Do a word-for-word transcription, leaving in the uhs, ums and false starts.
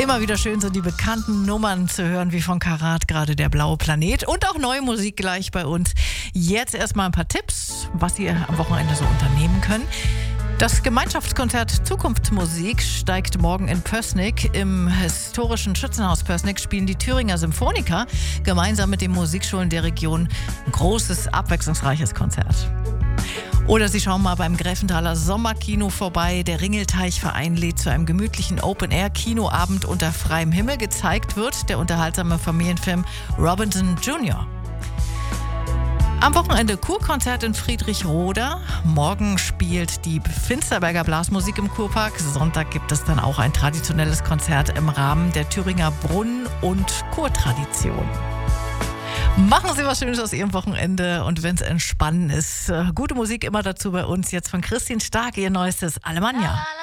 Immer wieder schön, so die bekannten Nummern zu hören, wie von Karat, gerade der blaue Planet. Und auch neue Musik gleich bei uns. Jetzt erstmal ein paar Tipps, was ihr am Wochenende so unternehmen könnt. Das Gemeinschaftskonzert Zukunftsmusik steigt morgen in Pößnig. Im historischen Schützenhaus Pößnig spielen die Thüringer Symphoniker gemeinsam mit den Musikschulen der Region ein großes, abwechslungsreiches Konzert. Oder Sie schauen mal beim Gräfenthaler Sommerkino vorbei. Der Ringelteichverein lädt zu einem gemütlichen Open-Air-Kinoabend unter freiem Himmel. Gezeigt wird der unterhaltsame Familienfilm Robinson Junior Am Wochenende Kurkonzert in Friedrichroda. Morgen spielt die Finsterberger Blasmusik im Kurpark. Sonntag gibt es dann auch ein traditionelles Konzert im Rahmen der Thüringer Brunnen- und Chortradition. Machen Sie was Schönes aus Ihrem Wochenende und wenn es entspannen ist, gute Musik immer dazu bei uns. Jetzt von Christine Stark, ihr neuestes Alemannia.